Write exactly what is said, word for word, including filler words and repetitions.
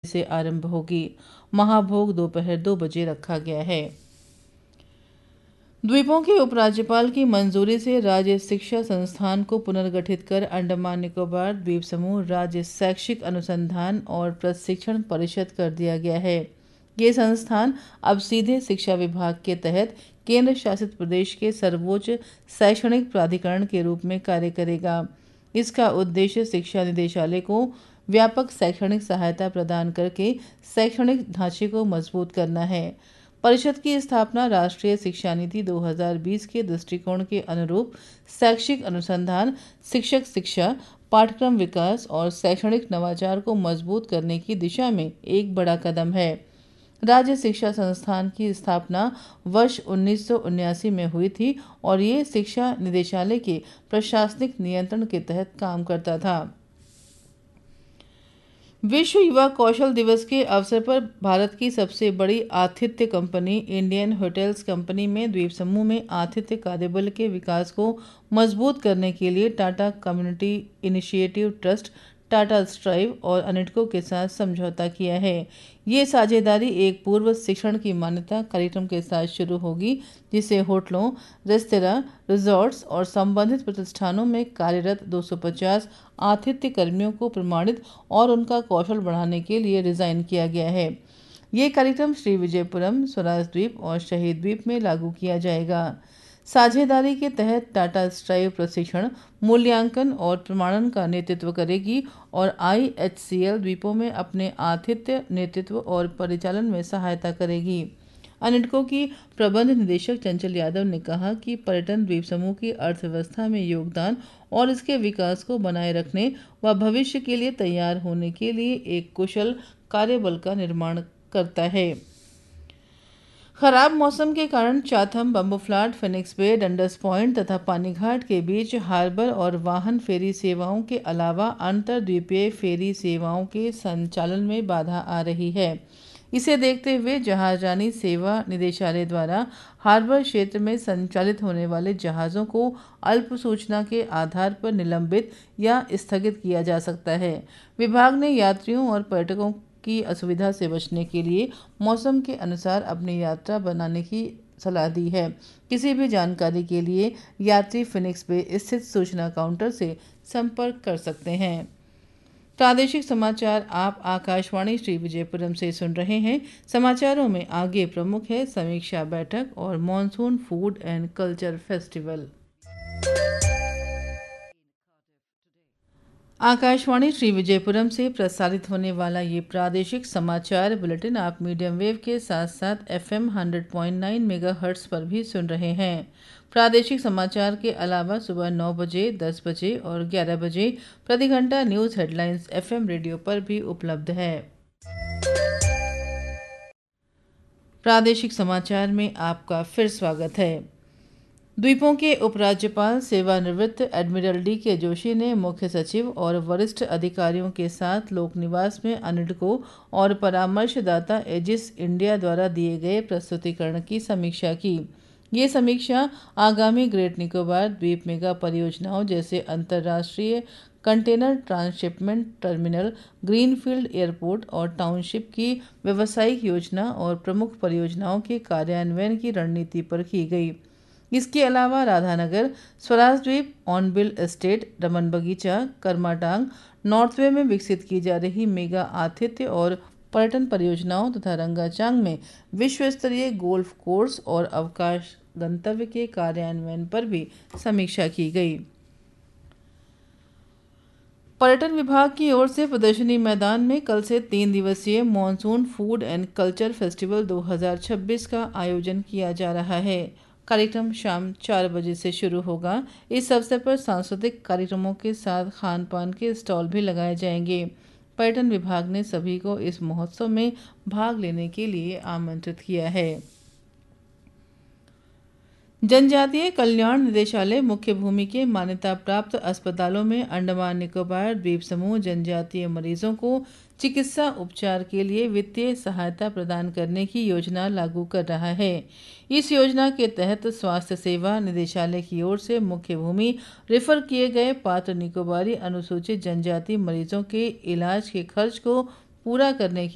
से आरंभ होगी। महाभोग दोपहर दो बजे रखा गया है। द्वीपों के उपराज्यपाल की मंजूरी से राज्य शिक्षा संस्थान को पुनर्गठित कर अंडमान निकोबार द्वीप समूह राज्य शैक्षिक अनुसंधान और प्रशिक्षण परिषद कर दिया गया है। ये संस्थान अब सीधे शिक्षा विभाग के तहत केंद्र शासित प्रदेश के सर्वोच्च शैक्षणिक प्राधिकरण के रूप में कार्य करेगा। इसका उद्देश्य शिक्षा निदेशालय को व्यापक शैक्षणिक सहायता प्रदान करके शैक्षणिक ढांचे को मजबूत करना है। परिषद की स्थापना राष्ट्रीय शिक्षा नीति दो हज़ार बीस के दृष्टिकोण के अनुरूप शैक्षिक अनुसंधान, शिक्षक शिक्षा, पाठ्यक्रम विकास और शैक्षणिक नवाचार को मजबूत करने की दिशा में एक बड़ा कदम है। राज्य शिक्षा संस्थान की स्थापना वर्ष उन्नीस सौ उन्यासी में हुई थी और ये शिक्षा निदेशालय के प्रशासनिक नियंत्रण के तहत काम करता था। विश्व युवा कौशल दिवस के अवसर पर भारत की सबसे बड़ी आतिथ्य कंपनी इंडियन होटल्स कंपनी में द्वीप समूह में आतिथ्य कार्यबल के विकास को मजबूत करने के लिए Tata community initiative trust, Tata strive और अनिडको के साथ समझौता किया है। ये साझेदारी एक पूर्व शिक्षण की मान्यता कार्यक्रम के साथ शुरू होगी, जिसे होटलों, रेस्तरां, रिजॉर्ट्स और संबंधित प्रतिष्ठानों में कार्यरत दो सौ पचास आतिथ्य कर्मियों को प्रमाणित और उनका कौशल बढ़ाने के लिए डिजाइन किया गया है। ये कार्यक्रम श्री विजयपुरम, स्वराज द्वीप और शहीद द्वीप में लागू किया जाएगा। साझेदारी के तहत टाटा स्ट्राइव प्रशिक्षण, मूल्यांकन और प्रमाणन का नेतृत्व करेगी और आई एच सी एल द्वीपों में अपने आतिथ्य नेतृत्व और परिचालन में सहायता करेगी। अनिडको की प्रबंध निदेशक चंचल यादव ने कहा कि पर्यटन द्वीप समूह की अर्थव्यवस्था में योगदान और इसके विकास को बनाए रखने व भविष्य के लिए तैयार होने के लिए एक कुशल कार्यबल का निर्माण करता है। खराब मौसम के कारण चाथम, बम्बू फ्लैट, फिनिक्स बे, डंडस पॉइंट तथा पानीघाट के बीच हार्बर और वाहन फेरी सेवाओं के अलावा अंतर्द्वीपीय फेरी सेवाओं के संचालन में बाधा आ रही है। इसे देखते हुए जहाजरानी सेवा निदेशालय द्वारा हार्बर क्षेत्र में संचालित होने वाले जहाज़ों को अल्प सूचना के आधार पर निलंबित या स्थगित किया जा सकता है। विभाग ने यात्रियों और पर्यटकों की असुविधा से बचने के लिए मौसम के अनुसार अपनी यात्रा बनाने की सलाह दी है। किसी भी जानकारी के लिए यात्री फिनिक्स बे स्थित सूचना काउंटर से संपर्क कर सकते हैं। प्रादेशिक समाचार आप आकाशवाणी श्री विजयपुरम से सुन रहे हैं। समाचारों में आगे प्रमुख है समीक्षा बैठक और monsoon food and culture festival. Akashvani Shri Vijayapuram से प्रसारित होने वाला ये प्रादेशिक समाचार बुलेटिन आप मीडियम वेव के साथ साथ F am hundred point nine megahertz पर भी सुन रहे हैं। प्रादेशिक समाचार के अलावा सुबह नौ बजे, दस बजे और ग्यारह बजे प्रति घंटा news headlines F M radio पर भी उपलब्ध है। प्रादेशिक समाचार में आपका फिर स्वागत है। द्वीपों के उपराज्यपाल सेवानिवृत्त एडमिरल डी के जोशी ने मुख्य सचिव और वरिष्ठ अधिकारियों के साथ लोक निवास में अनिडको और परामर्शदाता एजिस इंडिया द्वारा दिए गए प्रस्तुतिकरण की समीक्षा की। ये समीक्षा आगामी ग्रेट निकोबार द्वीप मेगा परियोजनाओं जैसे अंतर्राष्ट्रीय container transshipment terminal, greenfield airport और टाउनशिप की व्यावसायिक योजना और प्रमुख परियोजनाओं के कार्यान्वयन की रणनीति पर की गई। इसके अलावा राधानगर, स्वराज द्वीप, ऑनबिल एस्टेट, रमन बगीचा, कर्माटांग, नॉर्थवे में विकसित की जा रही मेगा आतिथ्य और पर्यटन परियोजनाओं तथा रंगाचांग में विश्व स्तरीय गोल्फ कोर्स और अवकाश गंतव्य के कार्यान्वयन पर भी समीक्षा की गई। पर्यटन विभाग की ओर से प्रदर्शनी मैदान में कल से तीन दिवसीय monsoon food and culture festival दो हज़ार छब्बीस का आयोजन किया जा रहा है। कार्यक्रम शाम चार बजे से शुरू होगा। इस अवसर पर सांस्कृतिक कार्यक्रमों के साथ खान पान के स्टॉल भी लगाए जाएंगे। पर्यटन विभाग ने सभी को इस महोत्सव में भाग लेने के लिए आमंत्रित किया है। जनजातीय कल्याण निदेशालय मुख्य भूमि के मान्यता प्राप्त अस्पतालों में अंडमान निकोबार द्वीप समूह जनजातीय मरीजों को चिकित्सा उपचार के लिए वित्तीय सहायता प्रदान करने की योजना लागू कर रहा है। इस योजना के तहत स्वास्थ्य सेवा निदेशालय की ओर से मुख्य भूमि रेफर किए गए पात्र निकोबारी अनुसूचित जनजाति मरीजों के इलाज के खर्च को पूरा करने की